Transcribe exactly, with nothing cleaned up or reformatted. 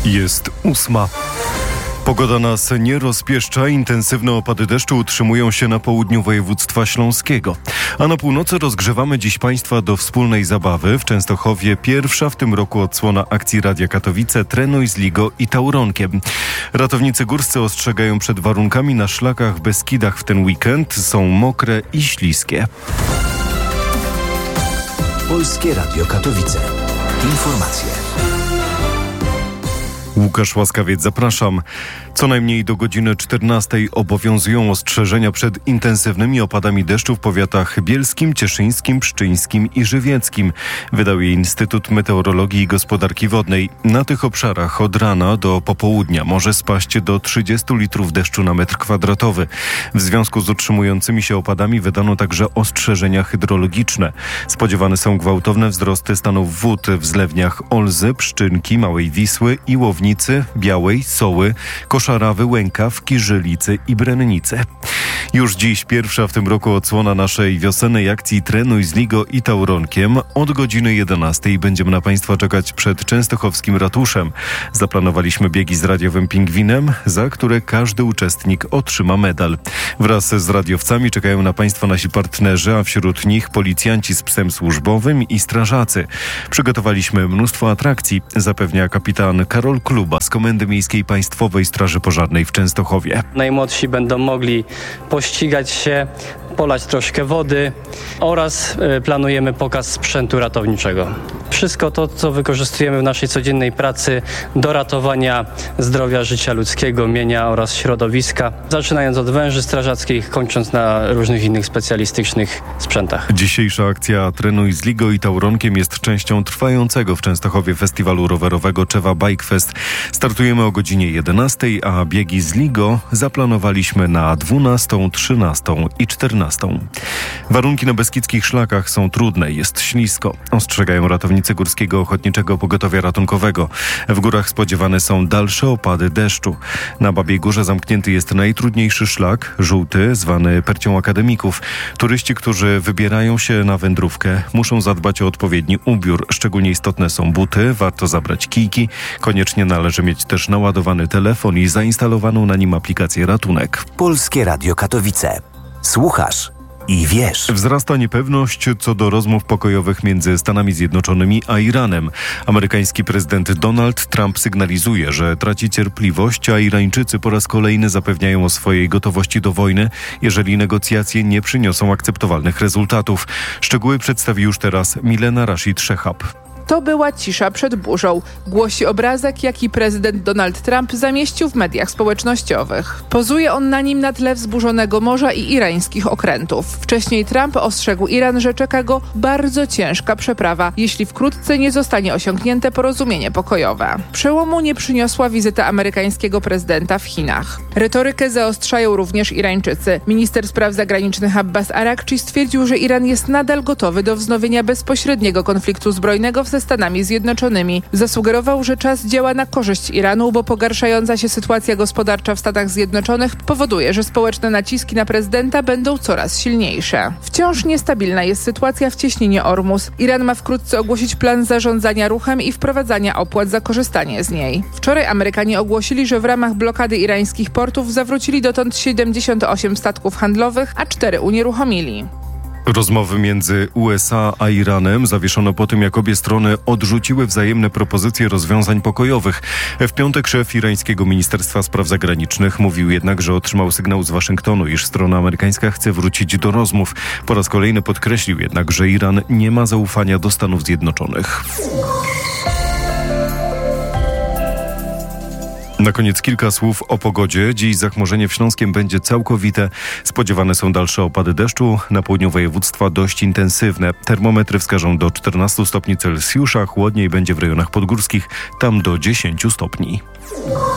Jest ósma. Pogoda nas nie rozpieszcza. Intensywne opady deszczu utrzymują się na południu województwa śląskiego. A na północy rozgrzewamy dziś Państwa do wspólnej zabawy. W Częstochowie pierwsza w tym roku odsłona akcji Radia Katowice Trenuj z Ligo i Tauronkiem. Ratownicy górscy ostrzegają przed warunkami na szlakach w Beskidach w ten weekend. Są mokre i śliskie. Polskie Radio Katowice. Informacje. Łukasz Łaskawiec, zapraszam. Co najmniej do godziny czternastej obowiązują ostrzeżenia przed intensywnymi opadami deszczu w powiatach bielskim, cieszyńskim, pszczyńskim i żywieckim. Wydał je Instytut Meteorologii i Gospodarki Wodnej. Na tych obszarach od rana do popołudnia może spaść do trzydziestu litrów deszczu na metr kwadratowy. W związku z utrzymującymi się opadami wydano także ostrzeżenia hydrologiczne. Spodziewane są gwałtowne wzrosty stanów wód w zlewniach Olzy, Pszczynki, Małej Wisły i Łownicy, Białej, Soły, Koszarawy, Łękaw, Kirzylicy i Brennicy. Już dziś pierwsza w tym roku odsłona naszej wiosennej akcji Trenuj z Ligo i Tauronkiem. Od godziny jedenastej będziemy na Państwa czekać przed częstochowskim ratuszem. Zaplanowaliśmy biegi z radiowym pingwinem, za które każdy uczestnik otrzyma medal. Wraz z radiowcami czekają na Państwa nasi partnerzy, a wśród nich policjanci z psem służbowym i strażacy. Przygotowaliśmy mnóstwo atrakcji, zapewnia kapitan Karol Kluba z Komendy Miejskiej Państwowej Straży Pożarnej w Częstochowie. Najmłodsi będą mogli pościgać się, polać troszkę wody oraz y, planujemy pokaz sprzętu ratowniczego. Wszystko to, co wykorzystujemy w naszej codziennej pracy do ratowania zdrowia, życia ludzkiego, mienia oraz środowiska, zaczynając od węży strażackich, kończąc na różnych innych specjalistycznych sprzętach. Dzisiejsza akcja Trenuj z Ligo i Tauronkiem jest częścią trwającego w Częstochowie festiwalu rowerowego Czewa Bike Fest. Startujemy o godzinie jedenastej, a biegi z Ligo zaplanowaliśmy na dwunastą, trzynastą i czternastą. Warunki na beskidzkich szlakach są trudne, jest ślisko, ostrzegają ratownicy Górskiego Ochotniczego Pogotowia Ratunkowego. W górach spodziewane są dalsze opady deszczu. Na Babiej Górze zamknięty jest najtrudniejszy szlak, żółty, zwany Percią Akademików. Turyści, którzy wybierają się na wędrówkę, muszą zadbać o odpowiedni ubiór. Szczególnie istotne są buty, warto zabrać kijki. Koniecznie należy mieć też naładowany telefon i zainstalowaną na nim aplikację Ratunek. Polskie Radio Katowice. Słuchasz i wiesz. Wzrasta niepewność co do rozmów pokojowych między Stanami Zjednoczonymi a Iranem. Amerykański prezydent Donald Trump sygnalizuje, że traci cierpliwość, a Irańczycy po raz kolejny zapewniają o swojej gotowości do wojny, jeżeli negocjacje nie przyniosą akceptowalnych rezultatów. Szczegóły przedstawi już teraz Milena Rashid Szehab. To była cisza przed burzą, głosi obrazek, jaki prezydent Donald Trump zamieścił w mediach społecznościowych. Pozuje on na nim na tle wzburzonego morza i irańskich okrętów. Wcześniej Trump ostrzegł Iran, że czeka go bardzo ciężka przeprawa, jeśli wkrótce nie zostanie osiągnięte porozumienie pokojowe. Przełomu nie przyniosła wizyta amerykańskiego prezydenta w Chinach. Retorykę zaostrzają również Irańczycy. Minister spraw zagranicznych Abbas Arakci stwierdził, że Iran jest nadal gotowy do wznowienia bezpośredniego konfliktu zbrojnego w ze Stanami Zjednoczonymi. Zasugerował, że czas działa na korzyść Iranu, bo pogarszająca się sytuacja gospodarcza w Stanach Zjednoczonych powoduje, że społeczne naciski na prezydenta będą coraz silniejsze. Wciąż niestabilna jest sytuacja w cieśninie Ormus. Iran ma wkrótce ogłosić plan zarządzania ruchem i wprowadzania opłat za korzystanie z niej. Wczoraj Amerykanie ogłosili, że w ramach blokady irańskich portów zawrócili dotąd siedemdziesiąt osiem statków handlowych, a cztery unieruchomili. Rozmowy między U S A a Iranem zawieszono po tym, jak obie strony odrzuciły wzajemne propozycje rozwiązań pokojowych. W piątek szef irańskiego Ministerstwa Spraw Zagranicznych mówił jednak, że otrzymał sygnał z Waszyngtonu, iż strona amerykańska chce wrócić do rozmów. Po raz kolejny podkreślił jednak, że Iran nie ma zaufania do Stanów Zjednoczonych. Na koniec kilka słów o pogodzie. Dziś zachmurzenie w Śląskiem będzie całkowite. Spodziewane są dalsze opady deszczu. Na południu województwa dość intensywne. Termometry wskażą do czternastu stopni Celsjusza. Chłodniej będzie w rejonach podgórskich. Tam do dziesięciu stopni.